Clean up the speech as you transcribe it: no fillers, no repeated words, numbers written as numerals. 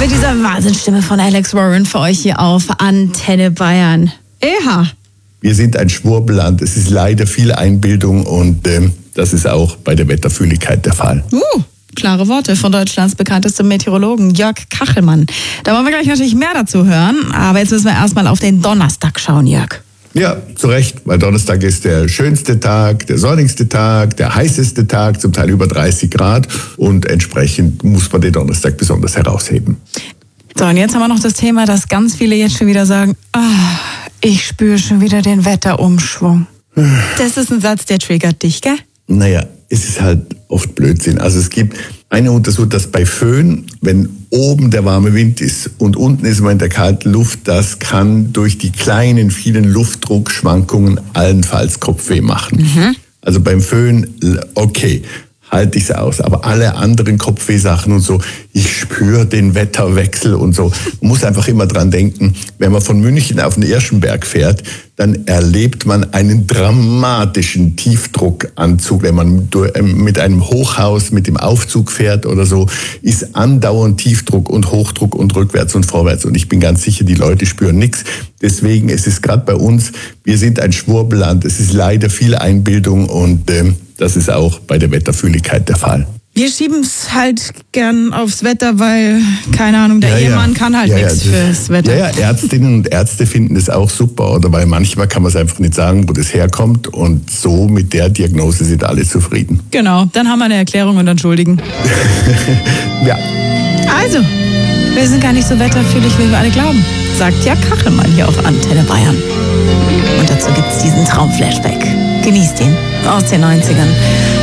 Mit dieser Wahnsinnsstimme von Alex Warren für euch hier auf Antenne Bayern. Eha. Wir sind ein Schwurbelland. Es ist leider viel Einbildung und das ist auch bei der Wetterfühligkeit der Fall. Klare Worte von Deutschlands bekanntestem Meteorologen Jörg Kachelmann. Da wollen wir gleich natürlich mehr dazu hören, aber jetzt müssen wir erstmal auf den Donnerstag schauen, Jörg. Ja, zu Recht, weil Donnerstag ist der schönste Tag, der sonnigste Tag, der heißeste Tag, zum Teil über 30 Grad und entsprechend muss man den Donnerstag besonders herausheben. So, und jetzt haben wir noch das Thema, dass ganz viele jetzt schon wieder sagen, ich spüre schon wieder den Wetterumschwung. Das ist ein Satz, der triggert dich, gell? Naja, es ist halt oft Blödsinn. Also es gibt eine Untersuchung, dass bei Föhn, wenn oben der warme Wind ist und unten ist man in der kalten Luft, das kann durch die kleinen, vielen Luftdruckschwankungen allenfalls Kopfweh machen. Also beim Föhn, okay, halte ich es aus. Aber alle anderen Kopfwehsachen und so, ich spüre den Wetterwechsel und so. Man muss einfach immer dran denken, wenn man von München auf den Irschenberg fährt, dann erlebt man einen dramatischen Tiefdruckanzug. Wenn man mit einem Hochhaus, mit dem Aufzug fährt oder so, ist andauernd Tiefdruck und Hochdruck und rückwärts und vorwärts. Und ich bin ganz sicher, die Leute spüren nichts. Deswegen ist es gerade bei uns, wir sind ein Schwurbelland. Es ist leider viel Einbildung und das ist auch bei der Wetterfühligkeit der Fall. Wir schieben es halt gern aufs Wetter, weil, keine Ahnung, der Ehemann kann halt nichts fürs Wetter. Ja, Ärztinnen und Ärzte finden das auch super, oder? Weil manchmal kann man es einfach nicht sagen, wo das herkommt und so mit der Diagnose sind alle zufrieden. Genau, dann haben wir eine Erklärung und entschuldigen. Ja. Also, wir sind gar nicht so wetterfühlig, wie wir alle glauben, sagt Jörg Kachelmann hier auf Antenne Bayern. Und dazu gibt's diesen Traumflashback. Genießt ihn aus den 90ern.